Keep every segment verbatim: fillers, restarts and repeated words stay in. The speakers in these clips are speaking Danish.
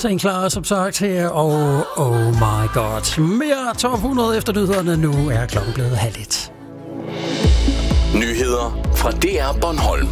Sten klar som sagt her, og oh my god. Mere top hundrede efter nyhederne. Nu er klokken blevet halv et. Nyheder fra D R Bornholm.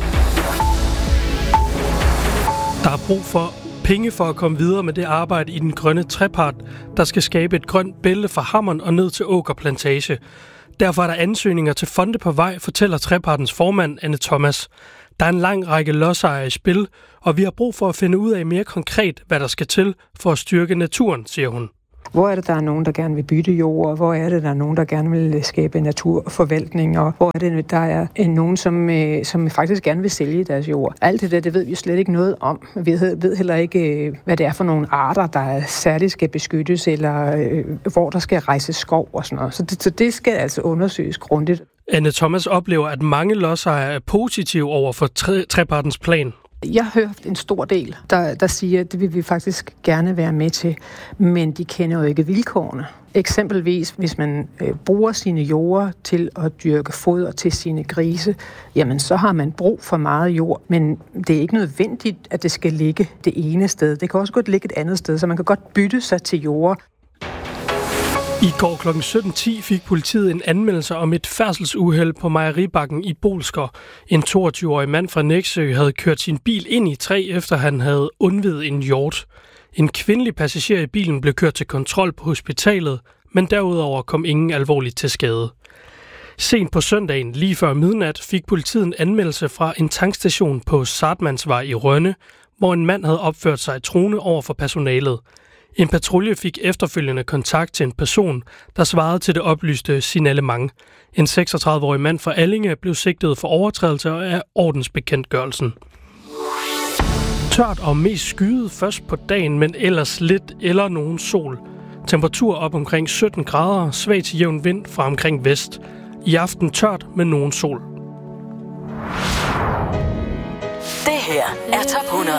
Der er brug for penge for at komme videre med det arbejde i den grønne trepart, der skal skabe et grønt bælte fra Hammeren og ned til Åker Plantage. Derfor er der ansøgninger til fonde på vej, fortæller trepartens formand Anne Thomas. Der er en lang række lodsejere i spil, og vi har brug for at finde ud af mere konkret, hvad der skal til for at styrke naturen, siger hun. Hvor er det, der er nogen, der gerne vil bytte jord? Hvor er det, der er nogen, der gerne vil skabe naturforvaltning? Og hvor er det, der er nogen, som, som faktisk gerne vil sælge deres jord? Alt det der, det ved vi slet ikke noget om. Vi ved heller ikke, hvad det er for nogle arter, der særligt skal beskyttes, eller hvor der skal rejse skov og sådan noget. Så det, så det skal altså undersøges grundigt. Anne Thomas oplever, at mange lodsejere er positive over for tre, trepartens plan. Jeg har hørt en stor del, der, der siger, at det vil vi faktisk gerne være med til, men de kender jo ikke vilkårene. Eksempelvis, hvis man øh, bruger sine jorder til at dyrke foder til sine grise, jamen så har man brug for meget jord, men det er ikke nødvendigt, at det skal ligge det ene sted. Det kan også godt ligge et andet sted, så man kan godt bytte sig til jorder. I går klokken sytten ti fik politiet en anmeldelse om et færdselsuheld på Mejeribakken i Bolsker. En toogtyve-årig mand fra Nexø havde kørt sin bil ind i træ, efter han havde undvidet en hjort. En kvindelig passager i bilen blev kørt til kontrol på hospitalet, men derudover kom ingen alvorligt til skade. Sent på søndagen, lige før midnat, fik politiet en anmeldelse fra en tankstation på Sartmannsvej i Rønne, hvor en mand havde opført sig truende over for personalet. En patrulje fik efterfølgende kontakt til en person, der svarede til det oplyste signalement. En seksogtredive-årig mand fra Allinge blev sigtet for overtrædelse af ordensbekendtgørelsen. Tørt og mest skyet først på dagen, men ellers lidt eller nogen sol. Temperatur op omkring sytten grader, svag til jævn vind fra omkring vest. I aften tørt med nogen sol. Det her er top hundrede